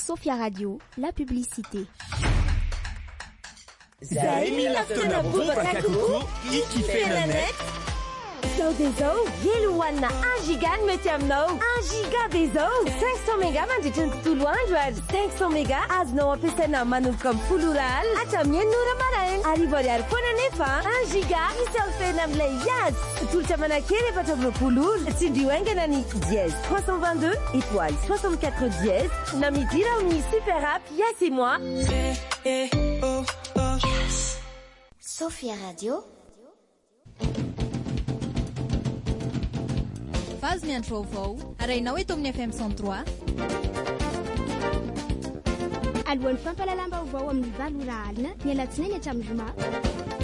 Sophia Radio, la publicité. Zaimi laftona bobaka koko ikifenanet. Zao des eaux, Yelouana 1 giga mety aminao. 1 giga des eaux, 500 mégas mandritra ny tontolo andro ary 500 mégas azonao ampiasaina manomboka amin'ny folo oral hatramin'ny enina maraina. Arivo ariary foana nefa 1 giga misy fena amin'ilay azy. Tolotra manakely efatra amby roapolo ora. Tsindrio aingana ny dièse 322 étoile 64 dièse na midira amin'ny super app Yes et moi. Sophia Radio. Vazy miandro vaovao arahinao eto amin'ny FM 103. Alohan'ny fampalalam-baovao amin'ny valo ora alina ny alatsinainy hatramin'ny zoma.